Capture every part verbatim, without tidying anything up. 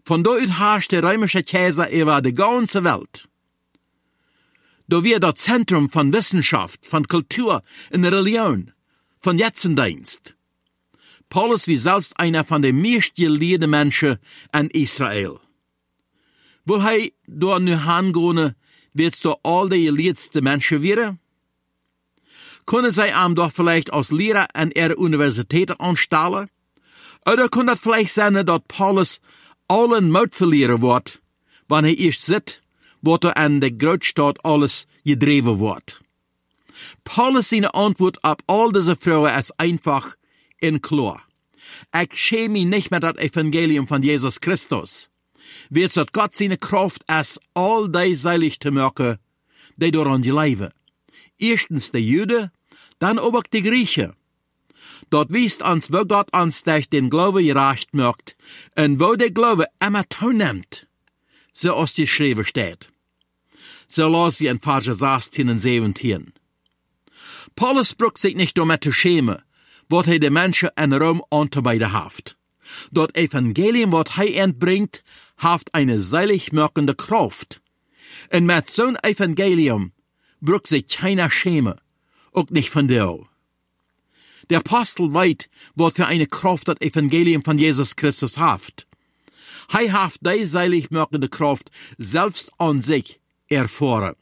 Von dort herrscht der römische Kaiser über die ganze Welt. Da wir das Zentrum von Wissenschaft, von Kultur und Religion, von Jetzendienst. Paulus wie selbst einer von den meistgeliebten Menschen in Israel. Wo er da nu hingehen, willst du all die geliebten Menschen wieder? Können sie ihm doch vielleicht als Lehrer an ihrer Universität anstellen? Oder kann das vielleicht sein, dass Paulus allen Mut verlieren wird, wenn er erst sieht, was er an der Großstadt alles gedreven wird? Paulus seine Antwort auf all diese Fragen ist einfach und klar. Ich schäme mich nicht mehr das Evangelium von Jesus Christus. Wird dass Gott seine Kraft ist, all die seilig zu machen, die daran leben. Erstens die Juden, dann aber auch die Griechen. Dort wiest uns, wo Gott uns durch den Glaube gerecht macht und wo der Glaube immer zunimmt, so als die Schrift steht. So las wir in Vers sechzehn und siebzehn. Paulus braucht sich nicht damit zu schämen, was er den Menschen in Rom anzubieten hat. Das Evangelium, was er entbringt, hat eine seilig machende Kraft. Und mit so einem Evangelium braucht sich keiner schämen, auch nicht von dir. Der Apostel weiß, was für eine Kraft das Evangelium von Jesus Christus hat. Er hat die seilig machende Kraft selbst an sich erfahren.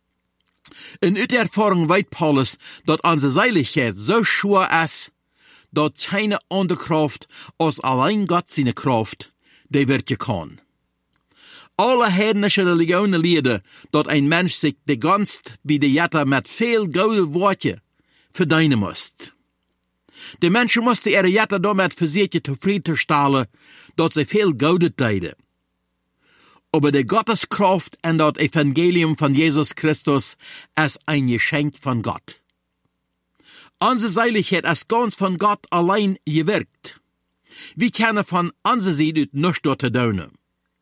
In der Erfahrung weiß Paulus, dass unsere Seiligkeit so schwer ist, dass keine andere Kraft als allein Gott seine Kraft, die wird kann. Alle heidnische Religionen lehren, dass ein Mensch sich die ganze Bidejata mit viel gute Worte verdienen muss. Die Menschen mussten ihre Jata damit versuchen zufriedenzustellen, dass sie viel Gute täten. Aber die Gotteskraft und das Evangelium von Jesus Christus ist ein Geschenk von Gott. Unsere Seiligkeit ist ganz von Gott allein gewirkt. Wir können von unserer Seite nichts dort tun.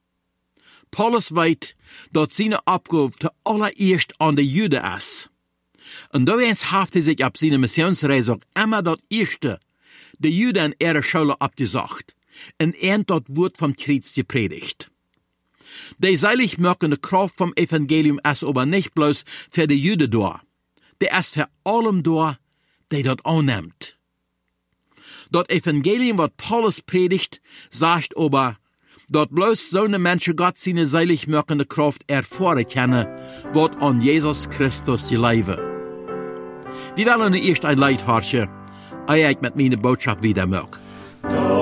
Paulus weiß, dass seine Aufgabe zuallererst an die Juden ist. Und da hat er sich auf seine Missionsreise auch immer das Erste, die Juden in ihrer Schule abgesagt und er das Wort vom Kreuz gepredigt. Die seilig machende Kraft vom Evangelium ist aber nicht bloß für die Juden da. Die ist für allem da, die das annimmt. Das Evangelium, was Paulus predigt, sagt aber, dass bloß so eine Menschen Gott seine seilig machende Kraft erfahren können, was an Jesus Christus leben. Wir wollen erst ein Leid horchen, ehe ich mit meiner Botschaft wieder mag.